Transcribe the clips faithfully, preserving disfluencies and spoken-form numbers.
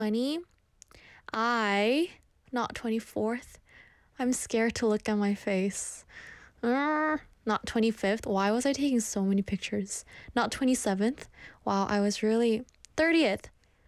twenty, I, not twenty-fourth, I'm scared to look at my face. Uh, not twenty-fifth. Why was I taking so many pictures? Not twenty-seventh. Wow, I was really... thirtieth.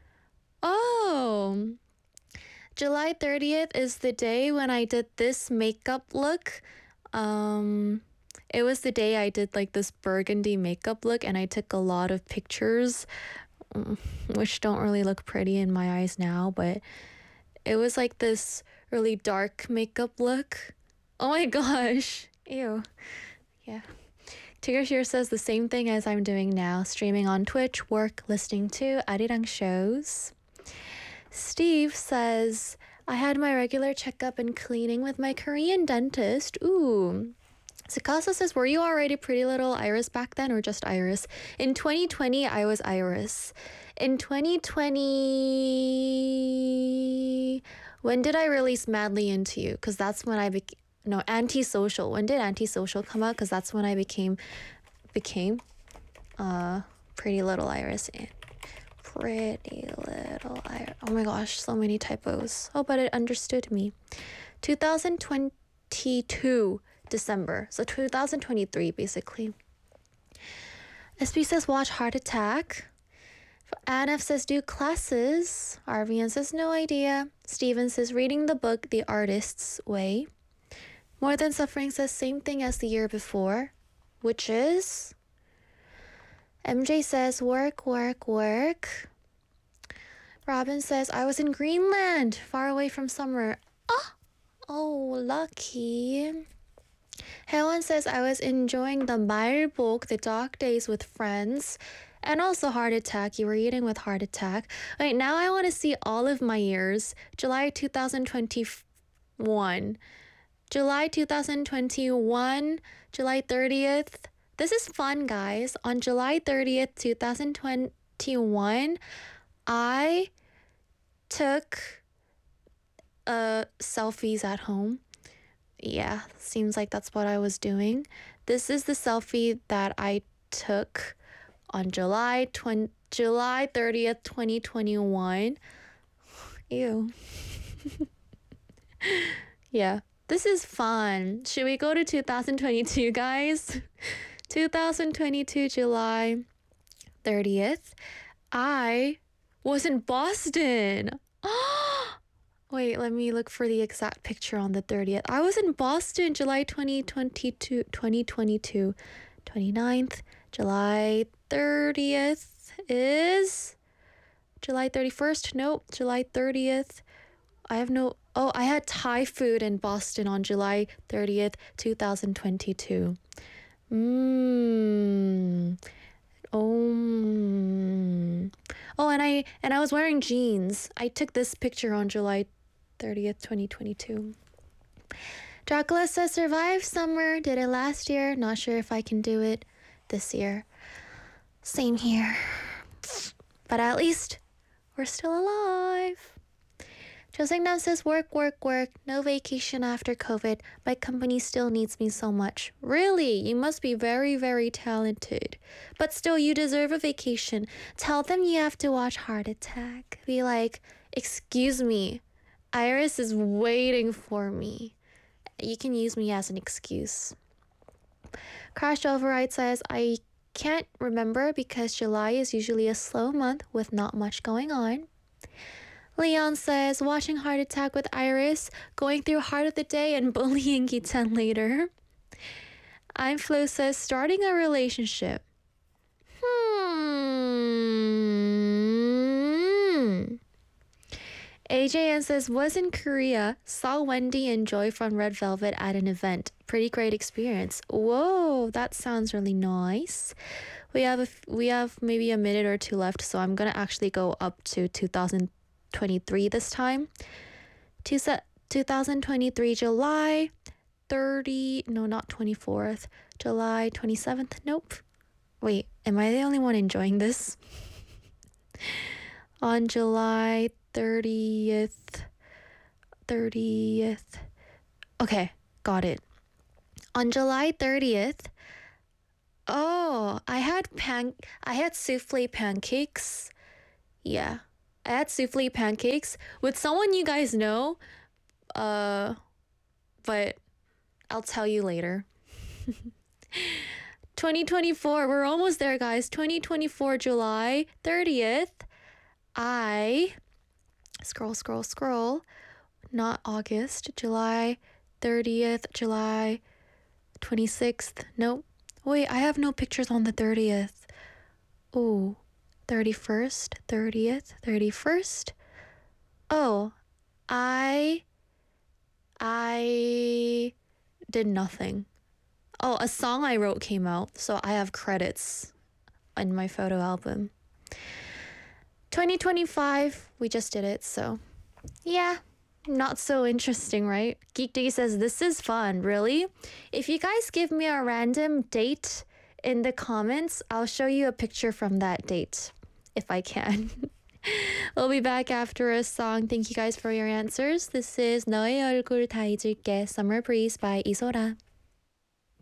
Oh, July thirtieth is the day when I did this makeup look. Um, it was the day I did like this burgundy makeup look, and I took a lot of pictures, mm, which don't really look pretty in my eyes now, but it was like this really dark makeup look. Oh my gosh. Ew. Yeah. Tigger here says the same thing as I'm doing now, streaming on Twitch, work, listening to Arirang shows. Steve says, I had my regular checkup and cleaning with my Korean dentist. Ooh. Sakasa says, were you already Pretty Little Iris back then or just Iris? In twenty twenty, I was Iris. In twenty twenty, when did I release Madly Into You? Because that's when I became, no, Antisocial. When did Antisocial come out? Because that's when I became, became uh, Pretty Little Iris. And Pretty Little Iris. Oh my gosh, so many typos. Oh, but it understood me. two thousand twenty-two. December, so two thousand twenty-three basically. S B says watch Heart Attack. Anf says do classes. Arvian says no idea. Steven says reading the book The Artist's Way. More Than Suffering says same thing as the year before, which is... M J says work, work, work. Robin says I was in Greenland, far away from summer. Ah, oh, lucky. Helen says I was enjoying the 말복, the dog days with friends, and also Heart Attack. You were eating with Heart Attack. Wait, now I want to see all of my years. July two thousand twenty-one. July two thousand twenty-one, July thirtieth. This is fun, guys. On July thirtieth, two thousand twenty-one, I took uh, selfies at home. Yeah, seems like that's what I was doing. This is the selfie that I took on July twentieth, July thirtieth, twenty twenty-one. Ew. Yeah, this is fun. Should we go to two thousand twenty-two, guys? two thousand twenty-two, July thirtieth. I was in Boston. Wait, let me look for the exact picture on the thirtieth. I was in Boston, July twenty twenty-two, twenty twenty-two, twenty-ninth. July thirtieth is July thirty-first. Nope, July thirtieth. I have no... Oh, I had Thai food in Boston on July thirtieth, two thousand twenty-two. Mmm. Oh. Mm. Oh, and I and I was wearing jeans. I took this picture on July thirtieth, twenty twenty-two. Dracula says survive summer. Did it last year. Not sure if I can do it this year. Same here. But at least we're still alive. Josegnam says work, work, work. No vacation after COVID. My company still needs me so much. Really? You must be very, very talented. But still, you deserve a vacation. Tell them you have to watch Heart Attack. Be like, excuse me. Iris is waiting for me. You can use me as an excuse. Crash Override says, I can't remember because July is usually a slow month with not much going on. Leon says, watching Heart Attack with Iris, going through Heart of the Day and bullying Gitan later. I'm Flo says, starting a relationship. Hmm. A J N says, was in Korea, saw Wendy and Joy from Red Velvet at an event. Pretty great experience. Whoa, that sounds really nice. We have a, we have maybe a minute or two left, so I'm gonna actually go up to two thousand twenty-three this time. Two thousand twenty-three July thirtieth, no, not twenty-fourth. July twenty-seventh. Nope. Wait, am I the only one enjoying this? On July thirtieth. thirtieth. Okay, got it. On July thirtieth. Oh, I had pan I had souffle pancakes. Yeah. I had souffle pancakes with someone you guys know. Uh, but I'll tell you later. twenty twenty-four, we're almost there, guys. twenty twenty-four, July thirtieth. I scroll, scroll, scroll. Not August, July thirtieth, July twenty-sixth. Nope. Wait, I have no pictures on the thirtieth. Oh, thirty-first, thirtieth, thirty-first. Oh, I I did nothing. Oh, a song I wrote came out, so I have credits in my photo album. twenty twenty-five, we just did it, so yeah, not so interesting, right? Geek Day says, this is fun, really? If you guys give me a random date in the comments, I'll show you a picture from that date, if I can. We'll be back after a song. Thank you guys for your answers. This is 너의 얼굴 다 잊을게, Summer Breeze by Isora.